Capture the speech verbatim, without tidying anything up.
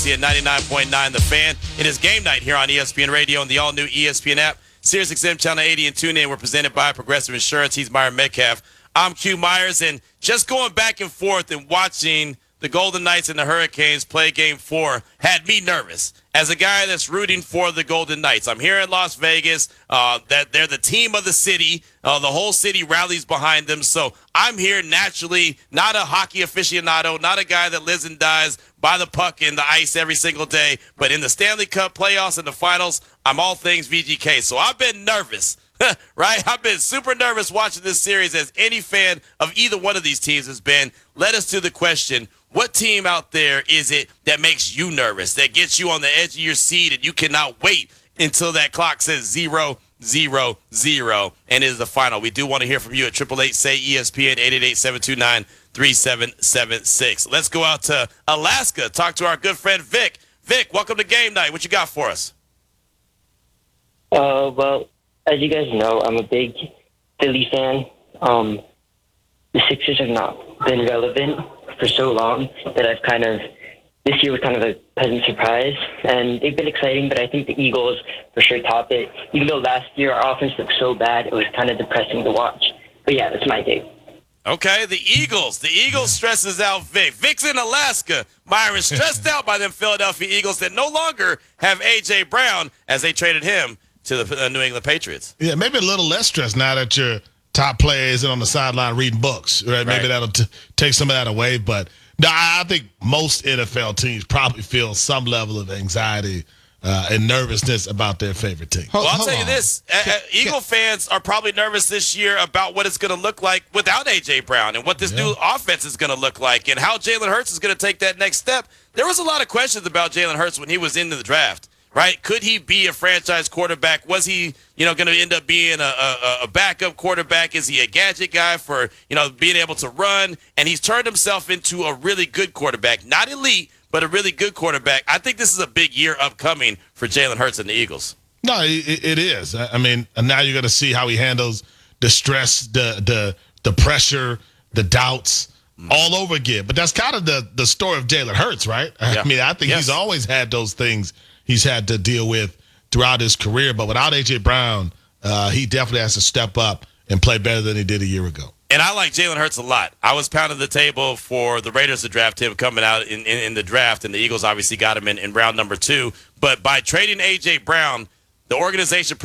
at ninety-nine point nine The Fan. It is game night here on E S P N Radio and the all-new E S P N app. SiriusXM Channel eighty and TuneIn. We're presented by Progressive Insurance. He's Myron Metcalf. I'm Q Myers, and just going back and forth and watching the Golden Knights and the Hurricanes play Game four had me nervous. As a guy that's rooting for the Golden Knights, I'm here in Las Vegas. Uh, that they're the team of the city. Uh, the whole city rallies behind them. So I'm here naturally, not a hockey aficionado, not a guy that lives and dies by the puck in the ice every single day. But in the Stanley Cup playoffs and the finals, I'm all things V G K. So I've been nervous. Right? I've been super nervous watching this series, as any fan of either one of these teams has been. Led us to the question, what team out there is it that makes you nervous, that gets you on the edge of your seat and you cannot wait until that clock says zero, zero, zero, and it is the final? We do want to hear from you at eight eight eight, say E S P N, eight eight eight, seven two nine, three seven seven six. Let's go out to Alaska, talk to our good friend Vic. Vic, welcome to Game Night. What you got for us? Uh, well, as you guys know, I'm a big Philly fan. Um, the Sixers have not been relevant for so long that I've kind of, this year was kind of a pleasant surprise, and they've been exciting, but I think the Eagles for sure top it. Even though last year our offense looked so bad, it was kind of depressing to watch. But yeah, that's my take. Okay, the Eagles. The Eagles stresses out Vic. Vic's in Alaska. Myron's stressed out by them Philadelphia Eagles that no longer have A J. Brown, as they traded him to the uh, New England Patriots. Yeah, maybe a little less stress now that your top player isn't on the sideline reading books, right? right. Maybe that'll t- take some of that away. But no, I think most N F L teams probably feel some level of anxiety uh, and nervousness about their favorite team. Well, I'll Hold tell you on. this. Uh, uh, Eagle fans are probably nervous this year about what it's going to look like without A J. Brown and what this Yeah. new offense is going to look like and how Jalen Hurts is going to take that next step. There was a lot of questions about Jalen Hurts when he was into the draft. Right? Could he be a franchise quarterback? Was he, you know, going to end up being a, a, a backup quarterback? Is he a gadget guy for, you know, being able to run? And he's turned himself into a really good quarterback. Not elite, but a really good quarterback. I think this is a big year upcoming for Jalen Hurts and the Eagles. No, it, it is. I mean, now you're going to see how he handles the stress, the the the pressure, the doubts all over again. But that's kind of the, the story of Jalen Hurts, right? Yeah. I mean, I think Yes. he's always had those things he's had to deal with throughout his career. But without A J. Brown, uh, he definitely has to step up and play better than he did a year ago. And I like Jalen Hurts a lot. I was pounding the table for the Raiders to draft him coming out in, in, in the draft, and the Eagles obviously got him in, in round number two. But by trading A J. Brown, the organization